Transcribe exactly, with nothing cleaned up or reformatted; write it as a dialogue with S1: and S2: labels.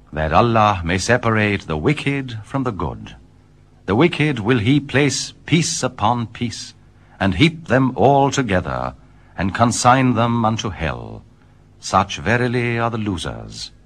S1: that Allah may separate the wicked from the good. The wicked will he place piece upon piece, and heap them all together, and consign them unto hell. Such verily are the losers.